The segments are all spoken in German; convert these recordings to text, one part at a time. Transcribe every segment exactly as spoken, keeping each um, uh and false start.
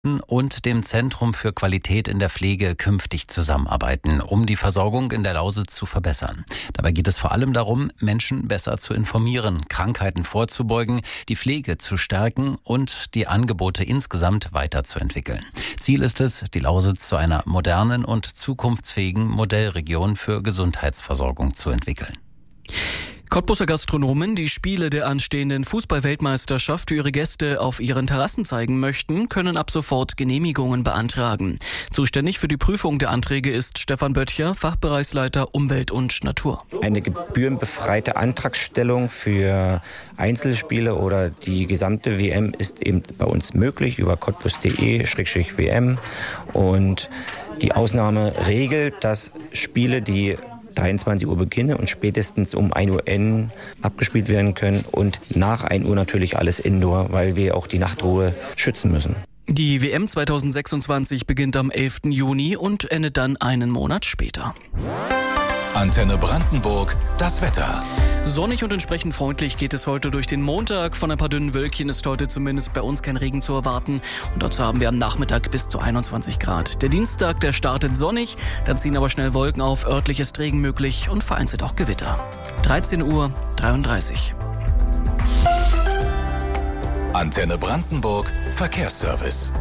und dem Zentrum für Qualität in der Pflege künftig zusammenarbeiten, um die Versorgung in der Lausitz zu verbessern. Dabei geht es vor allem darum, Menschen besser zu informieren, Krankheiten vorzubeugen, die Pflege zu stärken und die Angebote insgesamt weiterzuentwickeln. Ziel ist es, die Lausitz zu einer modernen und zukunftsfähigen Modellregion für Gesundheitsversorgung zu entwickeln. Cottbuser Gastronomen, die Spiele der anstehenden Fußball-Weltmeisterschaft für ihre Gäste auf ihren Terrassen zeigen möchten, können ab sofort Genehmigungen beantragen. Zuständig für die Prüfung der Anträge ist Stefan Böttcher, Fachbereichsleiter Umwelt und Natur. Eine gebührenbefreite Antragstellung für Einzelspiele oder die gesamte W M ist eben bei uns möglich über cottbus punkt de slash w m und die Ausnahme regelt, dass Spiele, die dreiundzwanzig Uhr beginnen und spätestens um ein Uhr enden abgespielt werden können und nach ein Uhr natürlich alles Indoor, weil wir auch die Nachtruhe schützen müssen. Die W M zwanzig sechsundzwanzig beginnt am elften Juni und endet dann einen Monat später. Antenne Brandenburg, das Wetter. Sonnig und entsprechend freundlich geht es heute durch den Montag. Von ein paar dünnen Wölkchen ist heute zumindest bei uns kein Regen zu erwarten. Und dazu haben wir am Nachmittag bis zu einundzwanzig Grad. Der Dienstag, der startet sonnig, dann ziehen aber schnell Wolken auf, örtlich ist Regen möglich und vereinzelt auch Gewitter. dreizehn Uhr dreiunddreißig. Antenne Brandenburg, Verkehrsservice.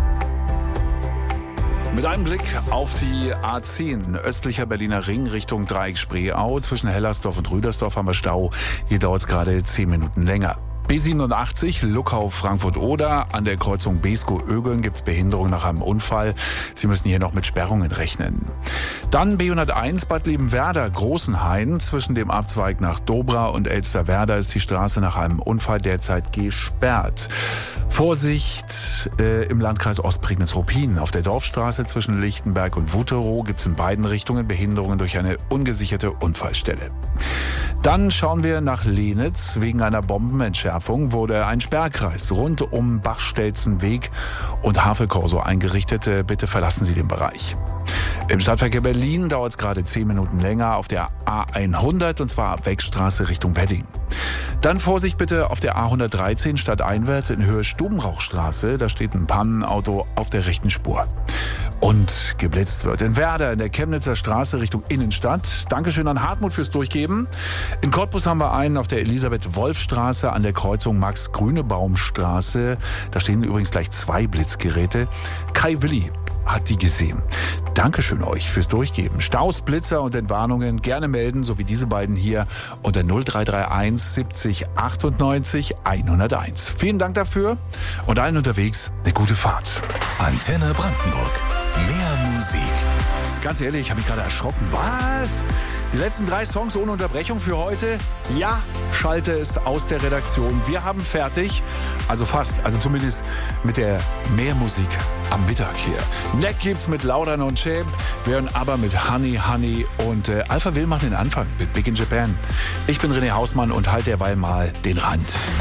Mit einem Blick auf die A zehn, östlicher Berliner Ring Richtung Dreieck Spreeau. Zwischen Hellersdorf und Rüdersdorf haben wir Stau. Hier dauert es gerade zehn Minuten länger. B siebenundachtzig, Luckau, Frankfurt-Oder. An der Kreuzung Beeskow-Ögeln gibt es Behinderung nach einem Unfall. Sie müssen hier noch mit Sperrungen rechnen. Dann B hunderteins, Bad Liebenwerda, Großenhain. Zwischen dem Abzweig nach Dobra und Elsterwerda ist die Straße nach einem Unfall derzeit gesperrt. Vorsicht äh, im Landkreis Ostprignitz-Ruppin. Auf der Dorfstraße zwischen Lichtenberg und Wutherow gibt es in beiden Richtungen Behinderungen durch eine ungesicherte Unfallstelle. Dann schauen wir nach Lenitz. Wegen einer Bombenentschärfung wurde ein Sperrkreis rund um Bachstelzenweg und Havelkorso eingerichtet. Bitte verlassen Sie den Bereich. Im Stadtverkehr Berlin dauert es gerade zehn Minuten länger auf der A hundert und zwar ab Wegstraße Richtung Wedding. Dann Vorsicht bitte auf der A hundertdreizehn stadteinwärts in Höhe Stubenrauchstraße. Da steht ein Pannenauto auf der rechten Spur. Und geblitzt wird in Werder in der Chemnitzer Straße Richtung Innenstadt. Dankeschön an Hartmut fürs Durchgeben. In Cottbus haben wir einen auf der Elisabeth-Wolf-Straße an der Kreuzung Max-Grünebaum-Straße. Da stehen übrigens gleich zwei Blitzgeräte. Kai Willi hat die gesehen. Dankeschön euch fürs Durchgeben. Staus, Blitzer und Entwarnungen gerne melden, so wie diese beiden hier unter null drei drei eins siebzig achtundneunzig hunderteins. Vielen Dank dafür und allen unterwegs eine gute Fahrt. Antenne Brandenburg. Mehr Musik. Ganz ehrlich, ich habe mich gerade erschrocken. Was? Die letzten drei Songs ohne Unterbrechung für heute? Ja, schalte es aus der Redaktion. Wir haben fertig. Also fast. Also zumindest mit der Mehrmusik am Mittag hier. Neck gibt's mit Laura Nonche. Wir hören aber mit Honey Honey. Und äh, Alpha Will macht den Anfang mit Big in Japan. Ich bin René Hausmann und halte derweil mal den Rand.